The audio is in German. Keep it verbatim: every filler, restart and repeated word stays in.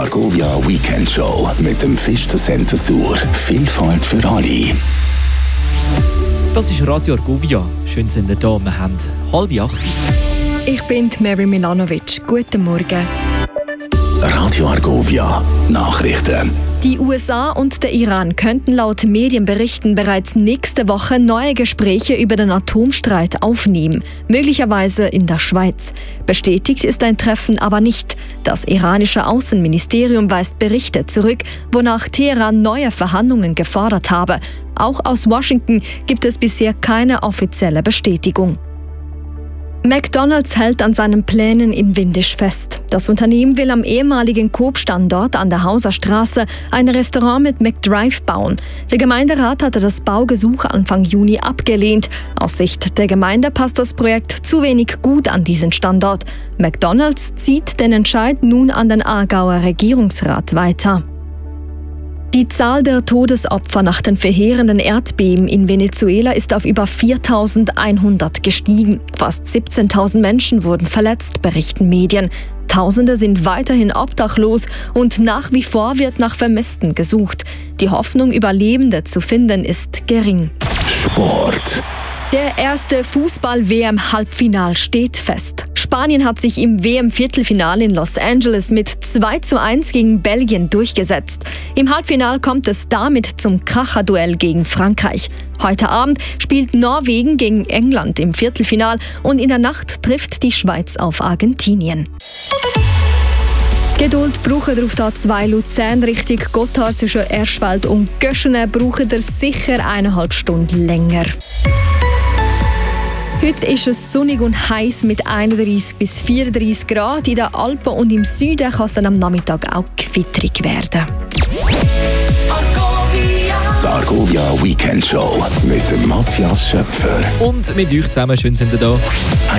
Argovia Weekend Show mit dem Fister Center Sur. Vielfalt für alle. Das ist Radio Argovia. Schön sind ihr da. Wir haben halb acht. Ich bin Mary Milanovic. Guten Morgen. Radio Argovia Nachrichten. Die U S A und der Iran könnten laut Medienberichten bereits nächste Woche neue Gespräche über den Atomstreit aufnehmen, möglicherweise in der Schweiz. Bestätigt ist ein Treffen aber nicht. Das iranische Außenministerium weist Berichte zurück, wonach Teheran neue Verhandlungen gefordert habe. Auch aus Washington gibt es bisher keine offizielle Bestätigung. McDonald's hält an seinen Plänen in Windisch fest. Das Unternehmen will am ehemaligen Coop-Standort an der Hauser Straße ein Restaurant mit McDrive bauen. Der Gemeinderat hatte das Baugesuch Anfang Juni abgelehnt. Aus Sicht der Gemeinde passt das Projekt zu wenig gut an diesen Standort. McDonald's zieht den Entscheid nun an den Aargauer Regierungsrat weiter. Die Zahl der Todesopfer nach den verheerenden Erdbeben in Venezuela ist auf über viertausendeinhundert gestiegen. Fast siebzehntausend Menschen wurden verletzt, berichten Medien. Tausende sind weiterhin obdachlos und nach wie vor wird nach Vermissten gesucht. Die Hoffnung, Überlebende zu finden, ist gering. Sport. Der erste Fußball-W M-Halbfinal steht fest. Spanien hat sich im W M-Viertelfinale in Los Angeles mit zwei zu eins gegen Belgien durchgesetzt. Im Halbfinale kommt es damit zum Kracher-Duell gegen Frankreich. Heute Abend spielt Norwegen gegen England im Viertelfinal und in der Nacht trifft die Schweiz auf Argentinien. Geduld braucht ihr auf der A zwei Luzern Richtung Gotthard zwischen Erschwald und Göschenen braucht ihr sicher eineinhalb Stunden länger. Heute ist es sonnig und heiß mit einunddreissig bis vierunddreissig Grad. In den Alpen und im Süden kann es dann am Nachmittag auch gewitterig werden. Die Argovia Weekend Show mit dem Matthias Schöpfer. Und mit euch zusammen schön sind ihr da.